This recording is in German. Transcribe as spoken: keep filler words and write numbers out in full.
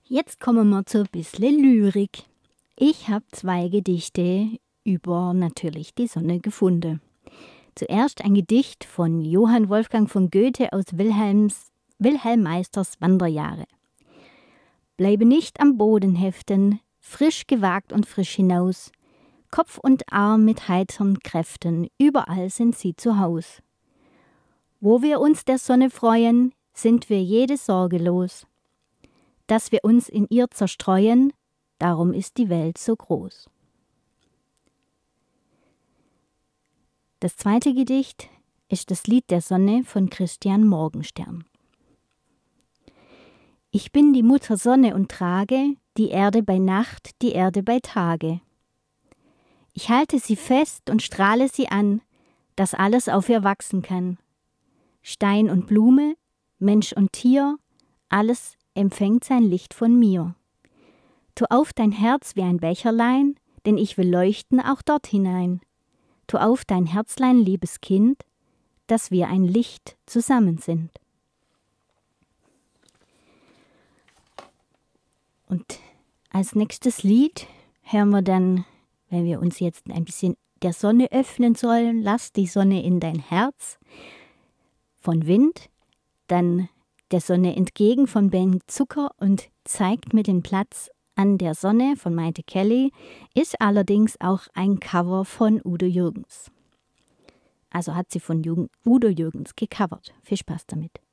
Jetzt kommen wir zu ein bisschen Lyrik. Ich habe zwei Gedichte über natürlich die Sonne gefunden. Zuerst ein Gedicht von Johann Wolfgang von Goethe aus Wilhelms, Wilhelm Meisters Wanderjahre. Bleibe nicht am Boden heften, frisch gewagt und frisch hinaus. Kopf und Arm mit heitern Kräften, überall sind sie zu Haus. Wo wir uns der Sonne freuen, sind wir jede Sorge los. Dass wir uns in ihr zerstreuen, darum ist die Welt so groß. Das zweite Gedicht ist das Lied der Sonne von Christian Morgenstern. Ich bin die Mutter Sonne und trage die Erde bei Nacht, die Erde bei Tage. Ich halte sie fest und strahle sie an, dass alles auf ihr wachsen kann. Stein und Blume, Mensch und Tier, alles empfängt sein Licht von mir. Tu auf dein Herz wie ein Becherlein, denn ich will leuchten auch dort hinein. Tu auf dein Herzlein, liebes Kind, dass wir ein Licht zusammen sind. Und als nächstes Lied hören wir dann, wenn wir uns jetzt ein bisschen der Sonne öffnen sollen, lass die Sonne in dein Herz, von Wind, dann der Sonne entgegen von Ben Zucker und zeigt mir den Platz an der Sonne von Maite Kelly, ist allerdings auch ein Cover von Udo Jürgens. Also hat sie von Udo Jürgens gecovert. Viel Spaß damit.